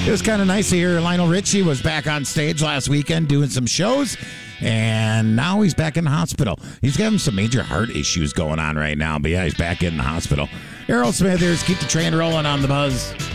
It was kind of nice to hear Lionel Richie was back on stage last weekend doing some shows, and now he's back in the hospital. He's having some major heart issues going on right now, but yeah, he's back in the hospital. Aerosmith, here's Keep the Train Rolling on the Buzz.